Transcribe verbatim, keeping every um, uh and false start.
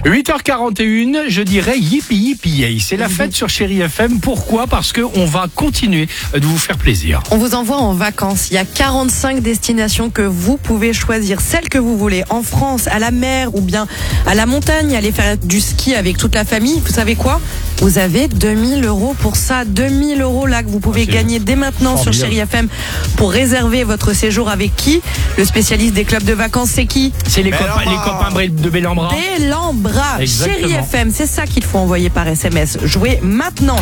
huit heures quarante et une, je dirais yippee yippee yay. C'est la fête sur Chérie F M. Pourquoi ? Parce qu'on va continuer de vous faire plaisir. On vous envoie en vacances. Il y a quarante-cinq destinations que vous pouvez choisir, celle que vous voulez, en France, à la mer ou bien à la montagne, aller faire du ski avec toute la famille. Vous savez quoi ? Vous avez deux mille euros pour ça. deux mille euros là que vous pouvez C'est gagner dès maintenant formidable. sur Chérie F M pour réserver votre séjour avec qui ? Le spécialiste des clubs de vacances, c'est qui ? C'est les, Bellambra. copains, les copains de Bellambra. Bellambra. Exactement. Chérie F M, c'est ça qu'il faut envoyer par S M S. Jouez maintenant.